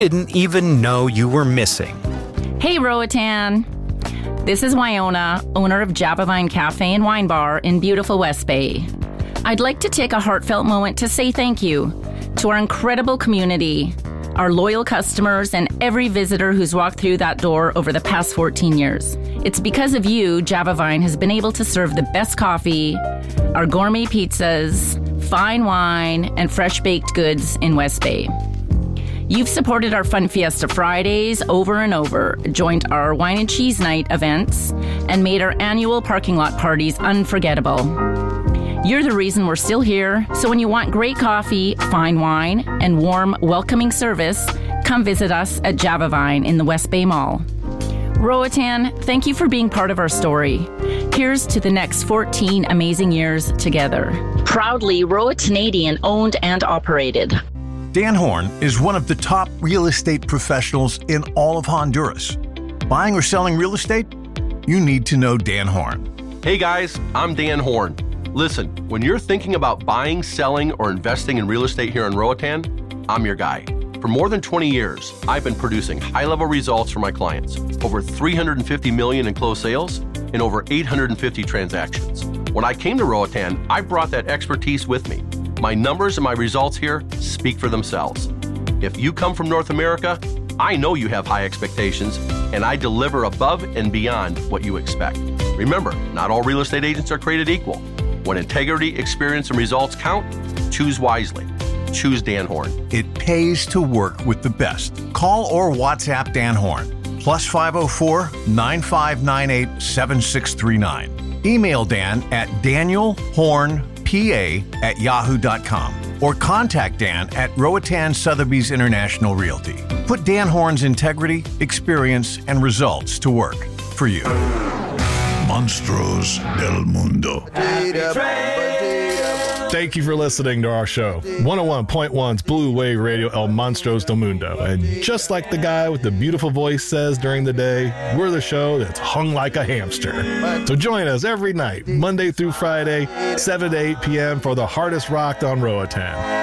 didn't even know you were missing. Hey, Roatan. This is Wyona, owner of Javavine Cafe and Wine Bar in beautiful West Bay. I'd like to take a heartfelt moment to say thank you to our incredible community, our loyal customers, and every visitor who's walked through that door over the past 14 years. It's because of you, Javavine has been able to serve the best coffee, our gourmet pizzas, fine wine, and fresh baked goods in West Bay. You've supported our Fun Fiesta Fridays over and over, joined our Wine and Cheese Night events, and made our annual parking lot parties unforgettable. You're the reason we're still here, so when you want great coffee, fine wine, and warm, welcoming service, come visit us at Javavine in the West Bay Mall. Roatan, thank you for being part of our story. Here's to the next 14 amazing years together. Proudly Roatanadian owned and operated. Dan Horn is one of the top real estate professionals in all of Honduras. Buying or selling real estate? You need to know Dan Horn. Hey guys, I'm Dan Horn. Listen, when you're thinking about buying, selling, or investing in real estate here in Roatan, I'm your guy. For more than 20 years, I've been producing high-level results for my clients. Over $350 million in closed sales and over 850 transactions. When I came to Roatan, I brought that expertise with me. My numbers and my results here speak for themselves. If you come from North America, I know you have high expectations, and I deliver above and beyond what you expect. Remember, not all real estate agents are created equal. When integrity, experience, and results count, choose wisely. Choose Dan Horn. It pays to work with the best. Call or WhatsApp Dan Horn, +504 9598 7639. Email Dan at danielhornpa@yahoo.com or contact Dan at Roatan Sotheby's International Realty. Put Dan Horn's integrity, experience, and results to work for you. Monstruos del Mundo. Thank you for listening to our show, 101.1's Blue Wave Radio, El Monstruos del Mundo. And just like the guy with the beautiful voice says during the day, we're the show that's hung like a hamster. So join us every night, Monday through Friday, 7 to 8 p.m. for the hardest rock on Roatan.